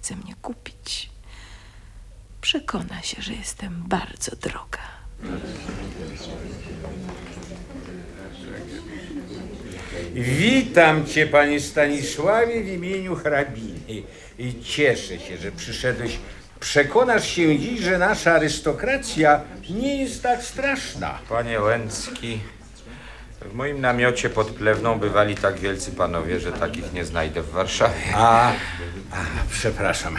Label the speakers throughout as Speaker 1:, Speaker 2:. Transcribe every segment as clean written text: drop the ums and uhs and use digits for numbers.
Speaker 1: chce mnie kupić. Przekona się, że jestem bardzo droga.
Speaker 2: Witam cię, panie Stanisławie, w imieniu hrabiny. I cieszę się, że przyszedłeś. Przekonasz się dziś, że nasza arystokracja nie jest tak straszna.
Speaker 3: Panie Łęcki, w moim namiocie pod Plewną bywali tak wielcy panowie, że takich nie znajdę w Warszawie.
Speaker 2: Przepraszam.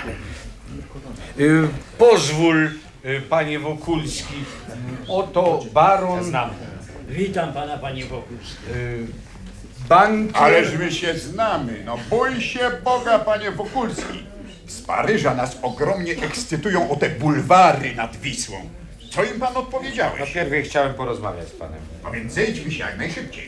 Speaker 2: Pozwól, panie Wokulski. Oto baron...
Speaker 4: Znam. Witam pana, panie Wokulski.
Speaker 2: Bankier...
Speaker 5: Ależ my się znamy, no bój się Boga, panie Wokulski. Z Paryża nas ogromnie ekscytują o te bulwary nad Wisłą. Co im pan
Speaker 3: No
Speaker 5: odpowiedziałeś?
Speaker 3: pierwej chciałem porozmawiać z panem.
Speaker 5: No więc zejdźmy się jak najszybciej.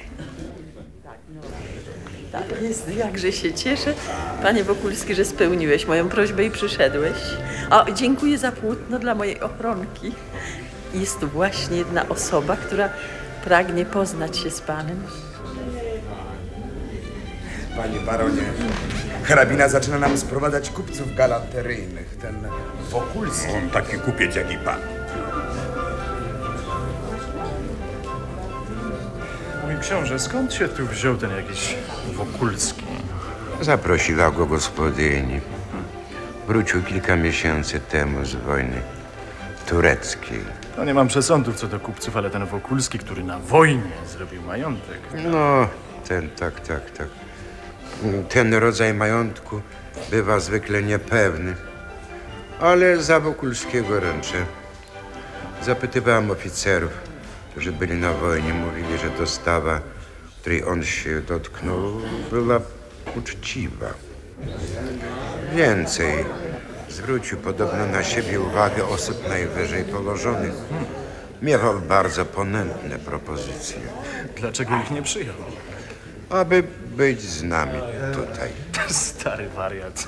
Speaker 6: Tak jest, jakże się cieszę, panie Wokulski, że spełniłeś moją prośbę i przyszedłeś. O, dziękuję za płótno dla mojej ochronki. Jest tu właśnie jedna osoba, która pragnie poznać się z panem.
Speaker 7: Panie baronie, hrabina zaczyna nam sprowadzać kupców galanteryjnych. Ten Wokulski.
Speaker 5: On taki kupiec jak i pan.
Speaker 8: Mój książę, skąd się tu wziął ten jakiś Wokulski?
Speaker 9: Zaprosiła go gospodyni. Wrócił kilka miesięcy temu z wojny tureckiej.
Speaker 8: No nie mam przesądów co do kupców, ale ten Wokulski, który na wojnie zrobił majątek.
Speaker 9: No, tak. Ten rodzaj majątku bywa zwykle niepewny, ale za Wokulskiego ręczę. Zapytywałem oficerów, którzy byli na wojnie, mówili, że dostawa, której on się dotknął, była uczciwa. Więcej, zwrócił podobno na siebie uwagę osób najwyżej położonych. Miewał bardzo ponętne propozycje,
Speaker 8: Dlaczego ich nie przyjął?
Speaker 9: aby być z nami tutaj.
Speaker 8: Stary wariat.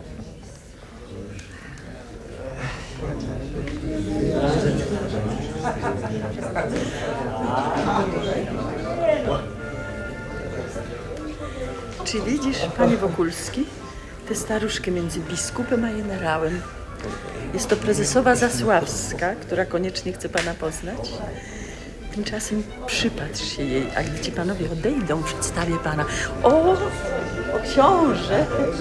Speaker 6: Czy widzisz, panie Wokulski, tę staruszkę między biskupem a generałem? Jest to prezesowa Zasławska, która koniecznie chce pana poznać. Tymczasem przypatrz się jej, a gdy ci panowie odejdą, przedstawię pana. O książę!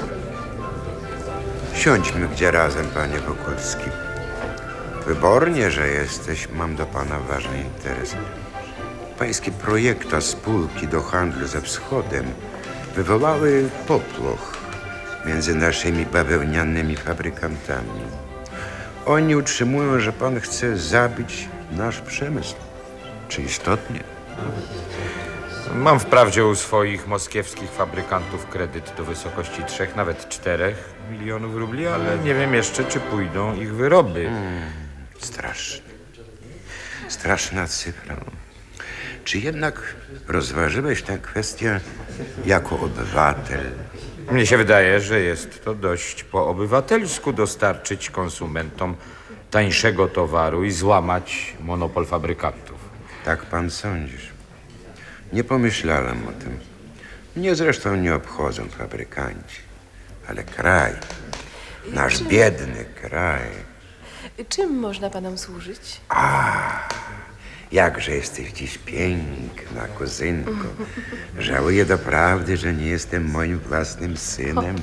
Speaker 9: Siądźmy gdzie razem, panie Wokulski. Wybornie, że jesteś, mam do pana ważny interes. Pańskie projekta spółki do handlu ze wschodem wywołały popłoch między naszymi bawełnianymi fabrykantami. Oni utrzymują, że pan chce zabić nasz przemysł. Czy istotnie?
Speaker 3: Mam wprawdzie u swoich moskiewskich fabrykantów kredyt do wysokości 3, nawet 4 milionów rubli, ale nie wiem jeszcze, czy pójdą ich wyroby.
Speaker 9: Straszne. Straszna cyfra. Czy jednak rozważyłeś tę kwestię jako obywatel?
Speaker 3: Mnie się wydaje, że jest to dość po obywatelsku dostarczyć konsumentom tańszego towaru i złamać monopol fabrykantów.
Speaker 9: Tak pan sądzisz? Nie pomyślałem o tym. Mnie zresztą nie obchodzą fabrykanci, ale kraj, nasz biedny kraj.
Speaker 1: Czym można panom służyć?
Speaker 9: Jakże jesteś dziś piękna, kuzynko. Żałuję doprawdy, że nie jestem moim własnym synem.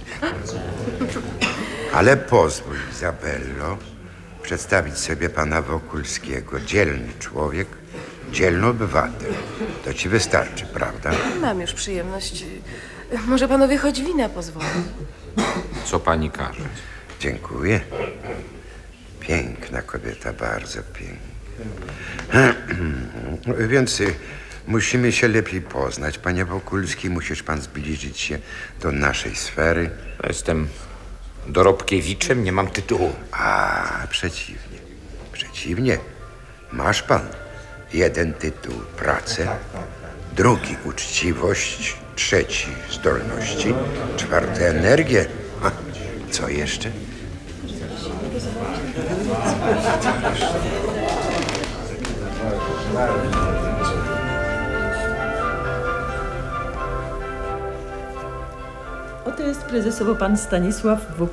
Speaker 9: Ale pozwól, Izabello, przedstawić sobie pana Wokulskiego. Dzielny człowiek, dzielny obywatel. To ci wystarczy, prawda?
Speaker 1: Mam już przyjemność. Może panowie choć wina pozwolą.
Speaker 3: Co pani każe?
Speaker 9: Dziękuję. Piękna kobieta, bardzo piękna. Więc musimy się lepiej poznać. Panie Wokulski, musisz pan zbliżyć się do naszej sfery.
Speaker 3: Jestem dorobkiewiczem, nie mam tytułu.
Speaker 9: Przeciwnie. Przeciwnie. Masz pan jeden tytuł pracę, drugi uczciwość, trzeci zdolności, czwarty energię. Co jeszcze?
Speaker 6: Oto jest prezesowo pan Stanisław Wokulski.